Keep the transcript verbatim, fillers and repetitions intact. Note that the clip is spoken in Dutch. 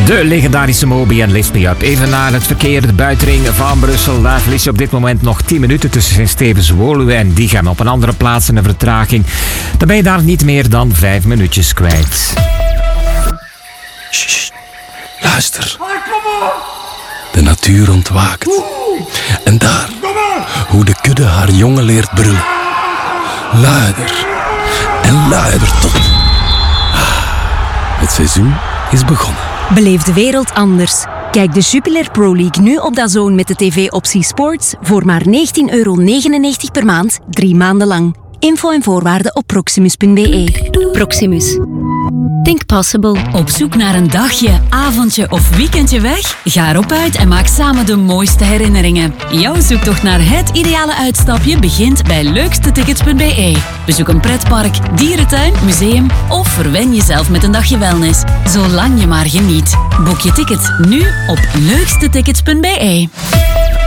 De legendarische Moby en Lift Me Up. Even naar het verkeer, de buitenring van Brussel. Daar verlies je op dit moment nog tien minuten tussen Sint-Stevens-Woluwe en Diegem. Op een andere plaats een vertraging. Dan ben je daar niet meer dan vijf minuutjes kwijt. Sst, luister. De natuur ontwaakt. En daar, hoe de kudde haar jongen leert brullen. Luider en luider tot. Het seizoen is begonnen. Beleef de wereld anders. Kijk de Jupiler Pro League nu op D A Z N met de tv-optie Sports voor maar negentien euro negenennegentig per maand, drie maanden lang. Info en voorwaarden op proximus punt b e. Proximus. Think possible. Op zoek naar een dagje, avondje of weekendje weg? Ga erop uit en maak samen de mooiste herinneringen. Jouw zoektocht naar het ideale uitstapje begint bij leukstetickets punt b e. Bezoek een pretpark, dierentuin, museum of verwen jezelf met een dagje wellness. Zolang je maar geniet. Boek je ticket nu op leukstetickets punt b e.